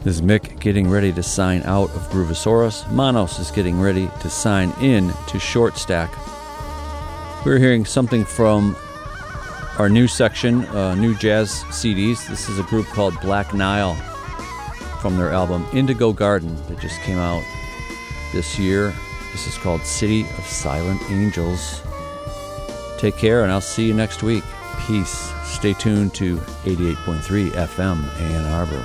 This is Mick getting ready to sign out of Groovosaurus. Manos is getting ready to sign in to Short Stack. We're hearing something from our new section, new jazz CDs. This is a group called Black Nile from their album Indigo Garden that just came out this year. This is called City of Silent Angels. Take care, and I'll see you next week. Peace. Stay tuned to 88.3 FM Ann Arbor.